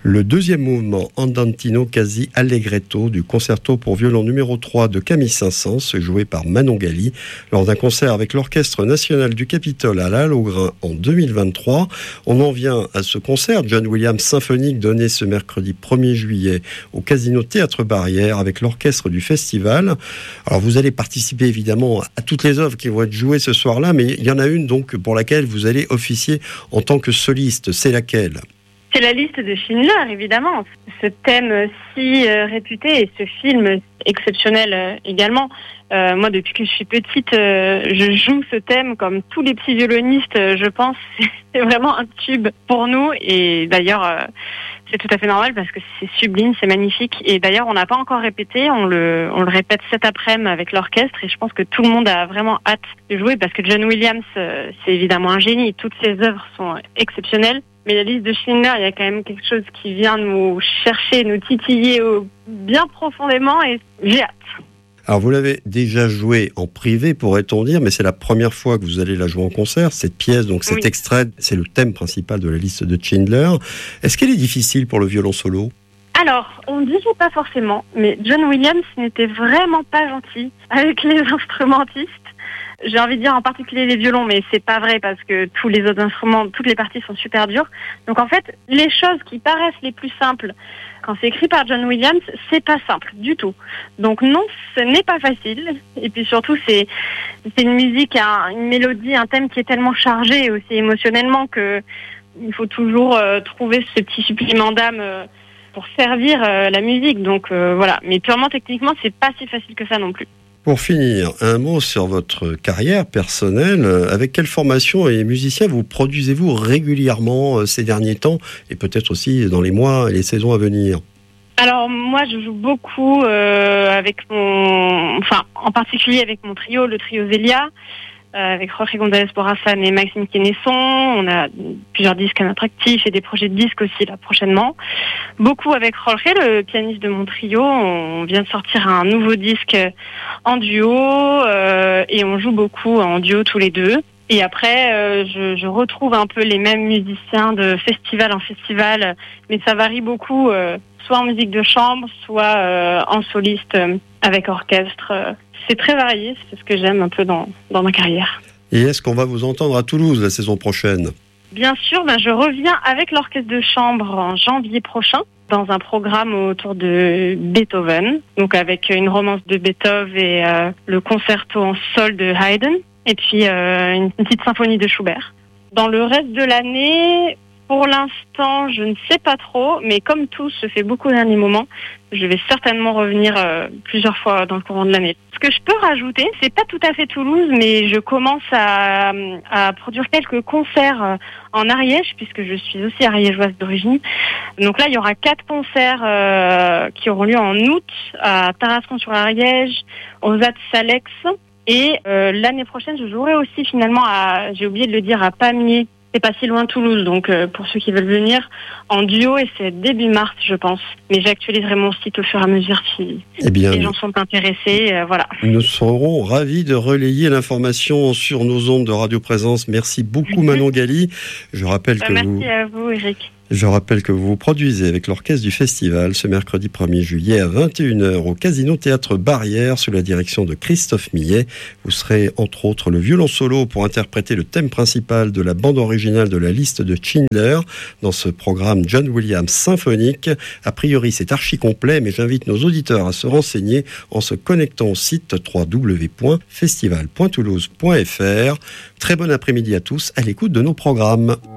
Le deuxième mouvement Andantino quasi allegretto du concerto pour violon numéro 3 de Camille Saint-Saëns, joué par Manon Gali, lors d'un concert avec l'Orchestre national du Capitole à la Halle-aux-Grains en 2023. On en vient à ce concert John Williams symphonique donné ce mercredi 1er juillet au Casino Théâtre Barrière avec l'orchestre du festival. Alors vous allez participer évidemment à toutes les œuvres qui vont être jouées ce soir-là, mais il y en a une donc pour laquelle vous allez officier en tant que soliste. C'est laquelle ? C'est la liste de Schindler, évidemment. Ce thème si réputé et ce film exceptionnel également. Moi, depuis que je suis petite, je joue ce thème comme tous les petits violonistes, je pense. C'est vraiment un tube pour nous. Et d'ailleurs, c'est tout à fait normal parce que c'est sublime, c'est magnifique. Et d'ailleurs, on n'a pas encore répété. On le répète cet après-midi avec l'orchestre. Et je pense que tout le monde a vraiment hâte de jouer parce que John Williams, c'est évidemment un génie. Toutes ses œuvres sont exceptionnelles. Mais la liste de Schindler, il y a quand même quelque chose qui vient nous chercher, nous titiller bien profondément et j'ai hâte. Alors vous l'avez déjà jouée en privé, pourrait-on dire, mais c'est la première fois que vous allez la jouer en concert. Cette pièce, donc cet extrait, c'est le thème principal de la liste de Schindler. Est-ce qu'elle est difficile pour le violon solo ? Alors, on ne disait pas forcément, mais John Williams n'était vraiment pas gentil avec les instrumentistes. J'ai envie de dire en particulier les violons, mais c'est pas vrai parce que tous les autres instruments, toutes les parties sont super dures. Donc en fait, les choses qui paraissent les plus simples, quand c'est écrit par John Williams, c'est pas simple du tout. Donc non, ce n'est pas facile. Et puis surtout, c'est une musique, une mélodie, un thème qui est tellement chargé aussi émotionnellement que il faut toujours trouver ce petit supplément d'âme pour servir la musique. Donc voilà. Mais purement techniquement, c'est pas si facile que ça non plus. Pour finir, un mot sur votre carrière personnelle. Avec quelle formation et musicien vous produisez-vous régulièrement ces derniers temps et peut-être aussi dans les mois et les saisons à venir ? Alors moi je joue beaucoup en particulier avec mon trio, le trio Zélia, avec Jorge González Borrassán et Maxime Quenesson. On a plusieurs disques à notre actif et des projets de disques aussi là prochainement. Beaucoup avec Jorge, le pianiste de mon trio. On vient de sortir un nouveau disque en duo et on joue beaucoup en duo tous les deux. Et après, je retrouve un peu les mêmes musiciens de festival en festival, mais ça varie beaucoup, soit en musique de chambre, soit en soliste avec orchestre. C'est très varié, c'est ce que j'aime un peu dans ma carrière. Et est-ce qu'on va vous entendre à Toulouse la saison prochaine ? Bien sûr, je reviens avec l'orchestre de chambre en janvier prochain dans un programme autour de Beethoven, donc avec une romance de Beethoven et le concerto en sol de Haydn, et puis une petite symphonie de Schubert. Dans le reste de l'année, pour l'instant, je ne sais pas trop, mais comme tout se fait beaucoup au dernier moment, je vais certainement revenir plusieurs fois dans le courant de l'année. Ce que je peux rajouter, c'est pas tout à fait Toulouse, mais je commence à produire quelques concerts en Ariège, puisque je suis aussi ariégeoise d'origine. Donc là, il y aura 4 concerts qui auront lieu en août à Tarascon-sur-Ariège, aux Salex. Et l'année prochaine, je jouerai aussi finalement j'ai oublié de le dire, à Pamiers. C'est pas si loin de Toulouse, donc pour ceux qui veulent venir en duo, et c'est début mars, je pense. Mais j'actualiserai mon site au fur et à mesure si les gens sont intéressés. Voilà. Nous serons ravis de relayer l'information sur nos ondes de Radio Présence. Merci beaucoup Manon Gali. Je rappelle merci à vous, Eric. Je rappelle que vous vous produisez avec l'orchestre du festival ce mercredi 1er juillet à 21h au Casino Théâtre Barrière sous la direction de Christophe Millet. Vous serez entre autres le violon solo pour interpréter le thème principal de la bande originale de la liste de Schindler dans ce programme John Williams symphonique. A priori c'est archi complet, mais j'invite nos auditeurs à se renseigner en se connectant au site www.festival.toulouse.fr. Très bon après-midi à tous à l'écoute de nos programmes.